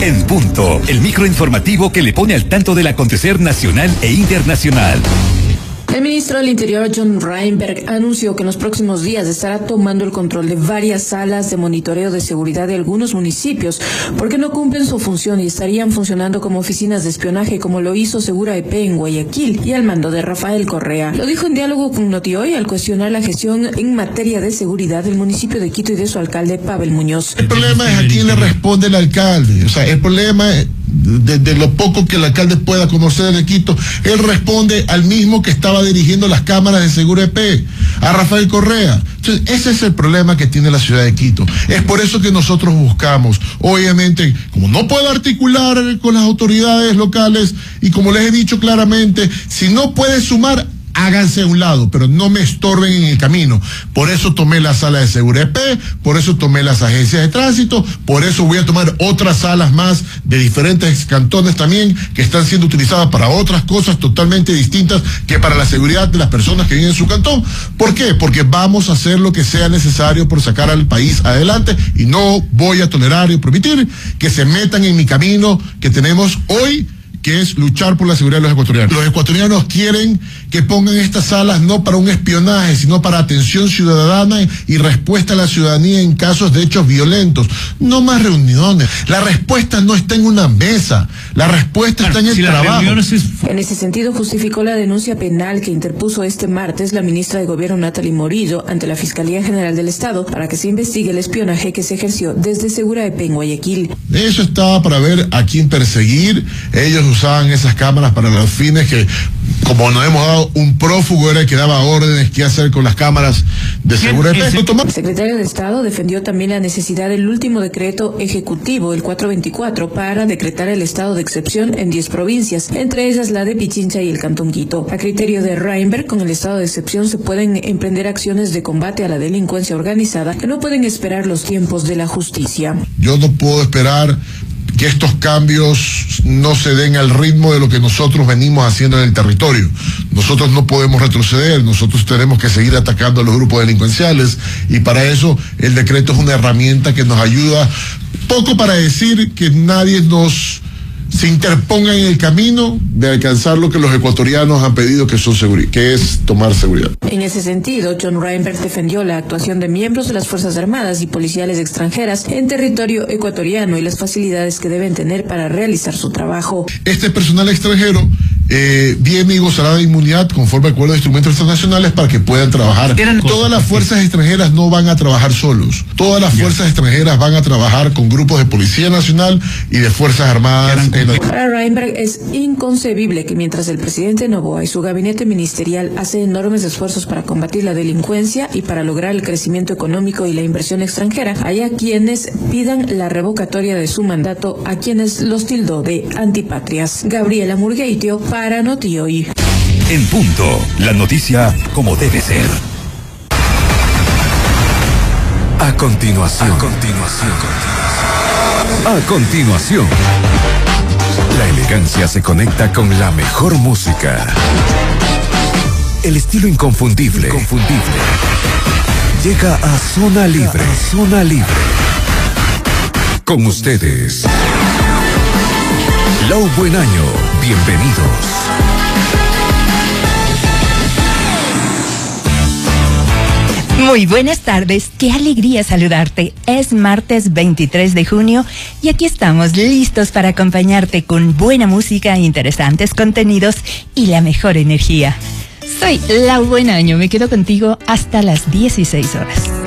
En Punto, el microinformativo que le pone al tanto del acontecer nacional e internacional. El ministro del Interior, John Reinberg, anunció que en los próximos días estará tomando el control de varias salas de monitoreo de seguridad de algunos municipios, porque no cumplen su función y estarían funcionando como oficinas de espionaje, como lo hizo Segura EP en Guayaquil y al mando de Rafael Correa. Lo dijo en diálogo con Notioy al cuestionar la gestión en materia de seguridad del municipio de Quito y de su alcalde, Pavel Muñoz. El problema es a quién le responde el alcalde. O sea, el problema es de lo poco que el alcalde pueda conocer de Quito, él responde al mismo que estaba dirigiendo las cámaras de Segura EP, a Rafael Correa. Entonces, ese es el problema que tiene la ciudad de Quito. Es por eso que nosotros buscamos, obviamente, como no puedo articular con las autoridades locales, y como les he dicho claramente, si no puede sumar, háganse a un lado, pero no me estorben en el camino. Por eso tomé la sala de Segura EP, por eso tomé las agencias de tránsito, por eso voy a tomar otras salas más de diferentes cantones también, que están siendo utilizadas para otras cosas totalmente distintas que para la seguridad de las personas que viven en su cantón. ¿Por qué? Porque vamos a hacer lo que sea necesario por sacar al país adelante, y no voy a tolerar y permitir que se metan en mi camino que tenemos hoy, que es luchar por la seguridad de los ecuatorianos. Los ecuatorianos quieren que pongan estas salas no para un espionaje, sino para atención ciudadana y respuesta a la ciudadanía en casos de hechos violentos. No más reuniones. La respuesta no está en una mesa, la respuesta está en el trabajo. En ese sentido, justificó la denuncia penal que interpuso este martes la ministra de Gobierno, Natalie Morillo, ante la Fiscalía General del Estado para que se investigue el espionaje que se ejerció desde Segura EP en Guayaquil. Eso estaba para ver a quién perseguir. Ellos usaban esas cámaras para los fines que, como nos hemos dado, un prófugo era el que daba órdenes qué hacer con las cámaras de Segura EP. El secretario de Estado defendió también la necesidad del último decreto ejecutivo, el 424, para decretar el estado de excepción en 10 provincias, entre ellas la de Pichincha y el Cantón Quito. A criterio de Reinberg, con el estado de excepción se pueden emprender acciones de combate a la delincuencia organizada que no pueden esperar los tiempos de la justicia. Yo no puedo esperar que estos cambios no se den al ritmo de lo que nosotros venimos haciendo en el territorio. Nosotros no podemos retroceder, nosotros tenemos que seguir atacando a los grupos delincuenciales, y para eso el decreto es una herramienta que nos ayuda, poco para decir que nadie se interponga en el camino de alcanzar lo que los ecuatorianos han pedido, que es tomar seguridad. En ese sentido, John Reinberg defendió la actuación de miembros de las Fuerzas Armadas y policiales extranjeras en territorio ecuatoriano y las facilidades que deben tener para realizar su trabajo. Este personal extranjero viene y gozará de inmunidad conforme al acuerdo de instrumentos internacionales para que puedan trabajar. Todas las fuerzas extranjeras no van a trabajar solos. Todas las fuerzas extranjeras van a trabajar con grupos de Policía Nacional y de Fuerzas Armadas. Para Reinberg es inconcebible que mientras el presidente Noboa y su gabinete ministerial hacen enormes esfuerzos para combatir la delincuencia y para lograr el crecimiento económico y la inversión extranjera, haya quienes pidan la revocatoria de su mandato a quienes los tildó de antipatrias. Gabriela Murgueitio para Notioy. En Punto, la noticia como debe ser. A continuación. La elegancia se conecta con la mejor música. El estilo inconfundible. Llega a Zona Libre. Con ustedes, Lau Buen Año. Bienvenidos. Muy buenas tardes, qué alegría saludarte. Es martes 23 de junio y aquí estamos listos para acompañarte con buena música, interesantes contenidos y la mejor energía. Soy Lau Buen Año, me quedo contigo hasta las 16 horas.